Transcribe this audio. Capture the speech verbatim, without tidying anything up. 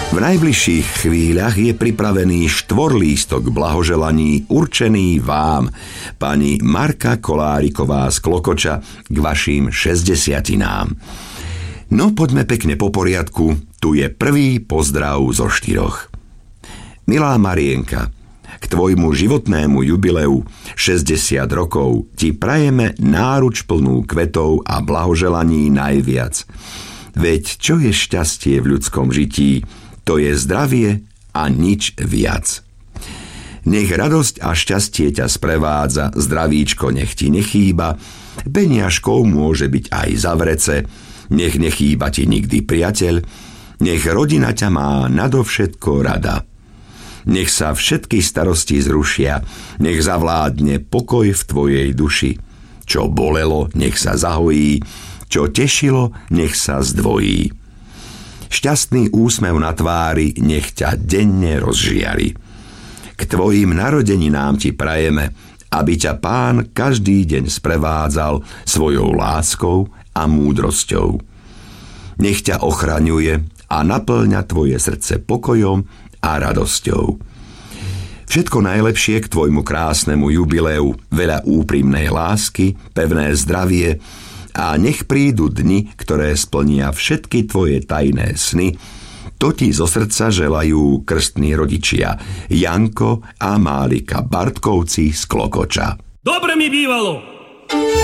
V najbližších chvíľach je pripravený štvorlístok blahoželaní určený vám, pani Marka Koláriková z Klokoča, k vašim šesťdesiatinám. No poďme pekne po poriadku, tu je prvý pozdrav zo štyroch. Milá Marienka, k tvojmu životnému jubileu šesťdesiat rokov ti prajeme náruč plnú kvetov a blahoželaní najviac. Veď čo je šťastie v ľudskom žití? To je zdravie a nič viac. Nech radosť a šťastie ťa sprevádza, zdravíčko nech ti nechýba, peniažkou môže byť aj za vrece, nech nechýba ti nikdy priateľ, nech rodina ťa má nadovšetko rada. Nech sa všetky starosti zrušia, nech zavládne pokoj v tvojej duši. Čo bolelo, nech sa zahojí, čo tešilo, nech sa zdvojí. Šťastný úsmev na tvári nech ťa denne rozžiari. K tvojim narodeninám ti prajeme, aby ťa Pán každý deň sprevádzal svojou láskou a múdrosťou. Nech ťa ochraňuje a naplňa tvoje srdce pokojom a radosťou. Všetko najlepšie k tvojmu krásnemu jubileu, veľa úprimnej lásky, pevné zdravie, a nech prídu dni, ktoré splnia všetky tvoje tajné sny. To ti zo srdca želajú krstní rodičia Janko a Málika Bartkovci z Klokoča. Dobre mi bývalo!